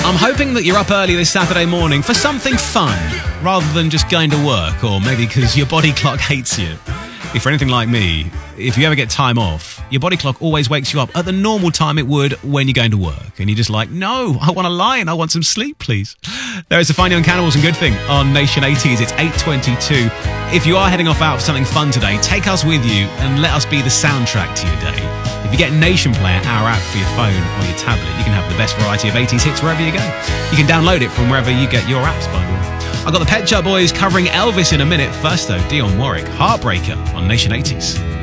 I'm hoping that you're up early this Saturday morning for something fun, rather than just going to work, or maybe because your body clock hates you. If you're anything like me, if you ever get time off, your body clock always wakes you up at the normal time it would when you're going to work. And you're just like, no, I want to lie and I want some sleep, please. There is the Fine Young Cannibals and Good Thing on Nation 80s. It's 8:22. If you are heading off out for something fun today, take us with you and let us be the soundtrack to your day. If you get Nation Player, our app for your phone or your tablet, you can have the best variety of 80s hits wherever you go. You can download it from wherever you get your apps, by the way. I've got the Pet Shop Boys covering Elvis in a minute. First, though, Dionne Warwick, Heartbreaker on Nation 80s.